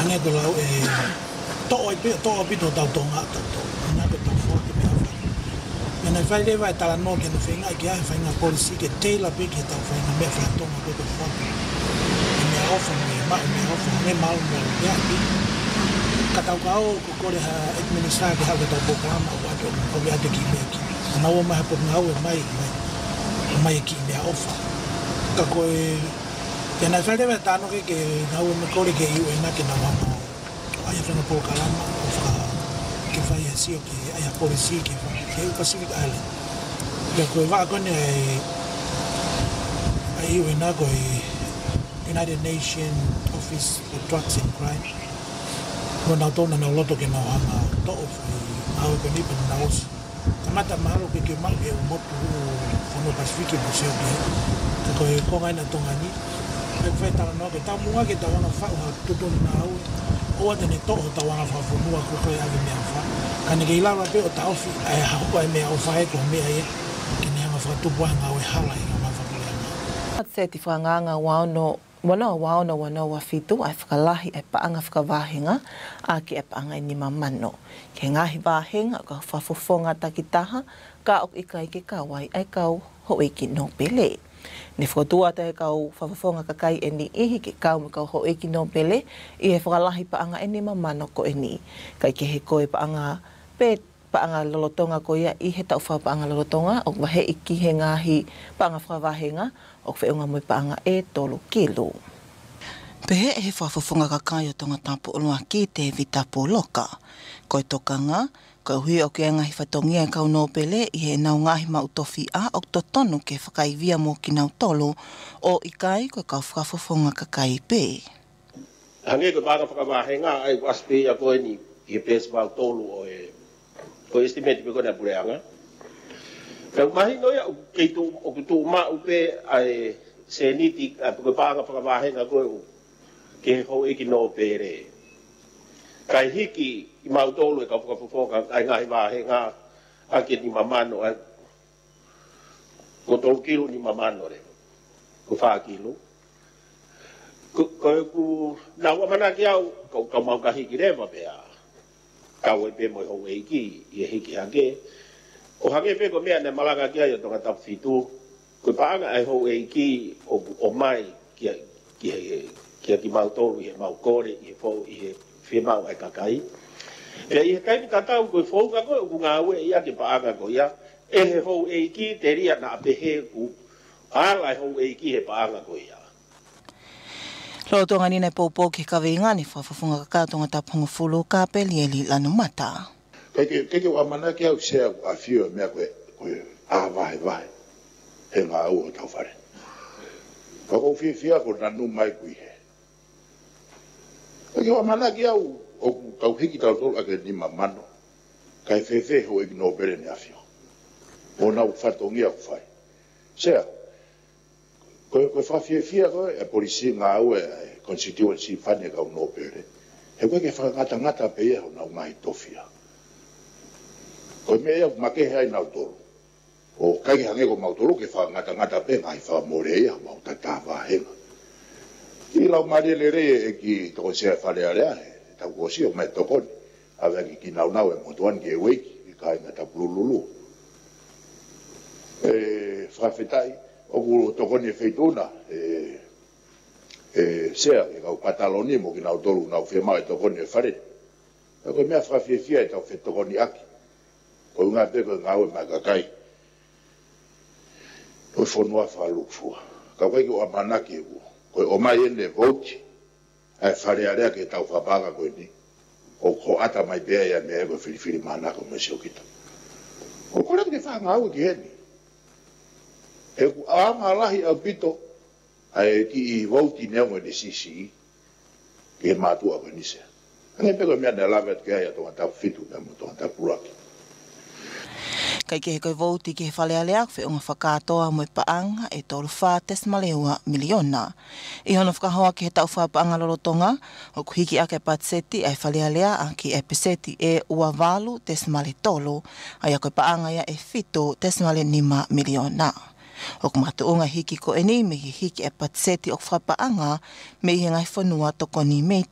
ane ko lau to pito tau tonga tau ina ko tau fo ke mea fai ina fai le vai tala no ke no fenga ke ai fai na policy ke teila pe ke tau fai na mea fai tonga ko ko fo me ofa me mal mo ya bi katau kau ko kore ha administra ke ha ko tau programa o ya te ki me ki na o mai po na o mai ki me ofa ka ko que na fai de tano que na o me kore ke eu na que na wa ai fa na po kalama o fa que fai assim o que ai a policy que o Pacific Island que ko va con ai o na ko United Nations Office for Drugs and Crime no na to na loto que na hanga to au ko ni pa na os tamata malo que mal e o moto no Pacific no se o que ko ngai na tongani fai tala no ke tamunga ke tawana fa o tutu na o ate ne to o tawana fa fu mua ko kai ave mea fa kani ke ilala pe o taufi ai ha ko ai mea o fa e ko mea e ke ne nga fa tu bua nga o hala i nga fa kule nga at se ti fa nga wano wa fitu ai whakalahi e paanga whakawahinga a ki e paanga ni mamano. Ke ngahi wahinga ka whafofonga takitaha ka ok ikai ke kawai ai kau hoi ki no pele. Ni whakatua te kau whafofonga kakai e ni ihi ke kau me kau hoi ki no pele i e whakalahi paanga e ni mamano ko e ni. Kai ke he koe paanga paanga lolotonga ko ia i he tau wha paanga lolotonga o wahe iki he ngahi paanga whawahinga o whiunga mui paanga e tolu kilo. Pehe he whafofonga kakai o tonga tapu olua ki te vitapo loka. Koe tokanga, koe hui o ke ngahi whatongia kau no pele i he nau ngahi mautofi a o to tonu ke whakaivia mō ki nau tolu o ikai koe kau whafofonga kakai pe. Hange koe paanga whakawahinga ai waspi a koe ni i he pēs mau tolu o ko estimate pe ko na pureanga ka mahi no ya ke tu o tu ma upe ai seniti a ko paanga pa ba he na ko ke ho e ki no pere kai hiki i mau tolu ka ka ai ngai ba he nga a ke ni mamano a ko to kilo ni mamano re ko fa kilo ko na wa mana ki au ko mau ka hiki re ba pe a kau e pe mo ho e ki i hiki ake o hake pe ko mea ne malanga kia yo tonga tap fitu ko paanga ai ho e ki o mai kia ki mau tolu i he mau kore i he fo i he whi mau ai kakai e i he kai tatau ko fo ka ko ku ngā ue i ake paanga ko ia e he ho e ki te ria na apehe ku ala ho e ki he paanga ko ia Lo tonga ni nei popo ke kawinga ni whafafunga ka tonga tapunga fulu ka peli eli lanu mata. Keke wa mana ki au sea a fio mea koe a vai. He ngā au o tau whare. Kako fia ko nanu mai kui he. Keke wa mana ki au o kau hiki tau tolu ake ni mamano. Kai fefe ho e no bere ni a fio. O nau whatongia ku whai. Sea. Koe whawhia koe, e polisi ngā ue, constituency whane kau no pere. He koe ke whakangata pe ia nau ngai tofia. Koe mea ia make hei nau tolu. O kai ke hange ko mau tolu ke whakangata pe ngai whamore ia, mau tatawa henga. I lau marele re e ki toko sea wharearea he, tau kosi o mai tokoni. Awe ki nau e motuan ke weiki, i kai ngata pulululu. Whawhetai, o ku tokoni e feituna sea e kau pataloni mo ki nau tolu nau whemau e tokoni e whare. E koe mea whawhiawhia e tau whe tokoni aki. Koe ngā peko ngau e mai kakai. Koe whonua whalukfua. Kau kai ki o amanaki e ku. Koe o mai ene vouti. Ai whare area ke tau whapanga koe ni. O ko ata mai bea ia mea e koe whiriwhiri manako me seo kita. O kore ke whangau ki heni. E ku aanga lahi au pito, ai ki i vauti neongo ni sisi, ki he mātua koe nisea. Ange peko mea ne lavet ke aia tonga tau fitu, mea mo tonga tau puraki. Kai ke he koe vauti ki he whalealeak, whiunga whakatoa mo i paanga e tolu whātes maleua miliona. I hono whakahoa ki he tau whapaanga lolotonga, o kuhiki ake patseti ai whalealea a ki e peseti e ua walu tes male tolu, ai a koe paanga ia e fitu tes male 5 miliona. O kumatu unga hiki ko eni me hiki e patseti o whapaanga me i ngai whanua toko ni me